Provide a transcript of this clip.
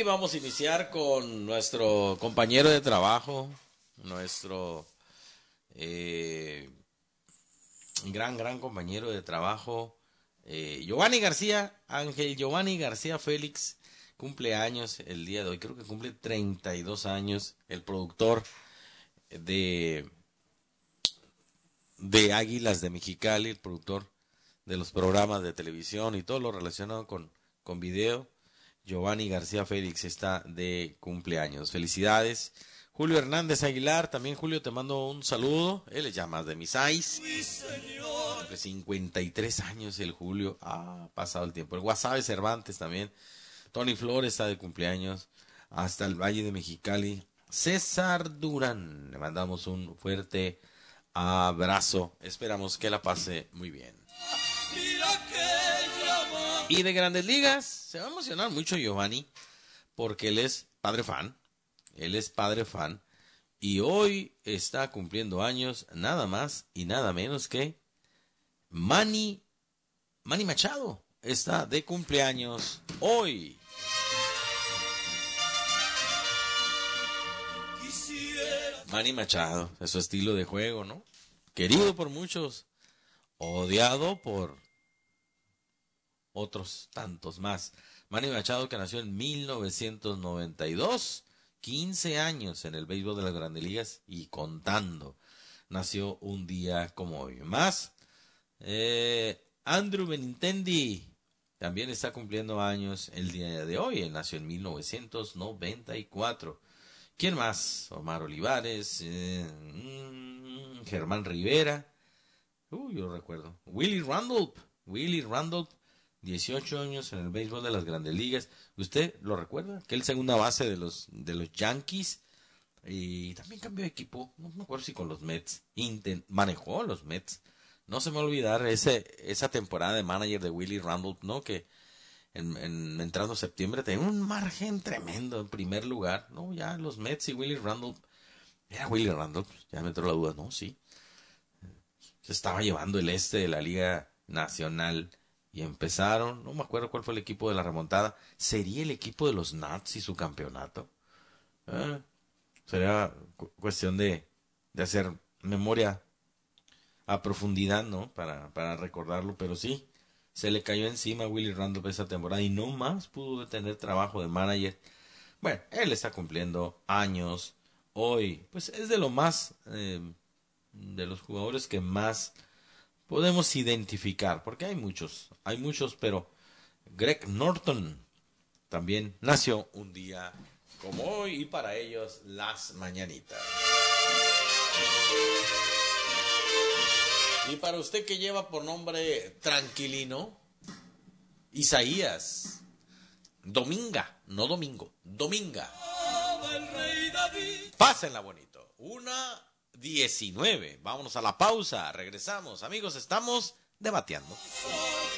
vamos a iniciar con nuestro compañero de trabajo, nuestro gran compañero de trabajo, Giovanni García, Ángel Giovanni García Félix, cumple años el día de hoy, creo que cumple 32 años, el productor de Águilas de Mexicali, el productor de los programas de televisión y todo lo relacionado con video. Giovanni García Félix está de cumpleaños. Felicidades. Julio Hernández Aguilar, también Julio, te mando un saludo. Él es ya más de mis seis. 53 años el Julio. Ha pasado el tiempo. El Guasave Cervantes también. Tony Flores está de cumpleaños. Hasta el Valle de Mexicali. César Durán, le mandamos un fuerte abrazo. Esperamos que la pase muy bien. Y de Grandes Ligas, se va a emocionar mucho Giovanni, porque él es padre fan. Él es padre fan. Y hoy está cumpliendo años nada más y nada menos que Manny Machado. Está de cumpleaños hoy. Manny Machado, es su estilo de juego, ¿no? Querido por muchos, odiado por otros tantos más. Manny Machado, que nació en 1992, 15 años en el béisbol de las Grandes Ligas y contando. Nació un día como hoy. Más, Andrew Benintendi también está cumpliendo años el día de hoy. Él nació en 1994. ¿Quién más? Omar Olivares, Germán Rivera. Yo recuerdo. Willie Randolph, 18 años en el béisbol de las Grandes Ligas. ¿Usted lo recuerda? Que él segunda base de los Yankees. Y también cambió de equipo. No me acuerdo si con los Mets. Manejó los Mets. No se me va a olvidar esa temporada de manager de Willie Randolph, ¿no? Que entrando septiembre tenía un margen tremendo en primer lugar. No, ya los Mets y Willie Randolph. Era Willie Randolph, ya me entró la duda. No, sí. Se estaba llevando el este de la Liga Nacional. Y empezaron, no me acuerdo cuál fue el equipo de la remontada. ¿Sería el equipo de los Nats y su campeonato? Sería cuestión de hacer memoria a profundidad, ¿no? Para recordarlo, pero sí, se le cayó encima a Willie Randolph esa temporada y no más pudo tener trabajo de manager. Bueno, él está cumpliendo años hoy. Pues es de lo más, de los jugadores que más podemos identificar, porque hay muchos, pero Greg Norton también nació un día como hoy y para ellos las mañanitas. Y para usted que lleva por nombre Tranquilino, Isaías, Dominga, no Domingo, Dominga. Pásenla bonito. 1:19. Vámonos a la pausa. Regresamos. Amigos, estamos debateando.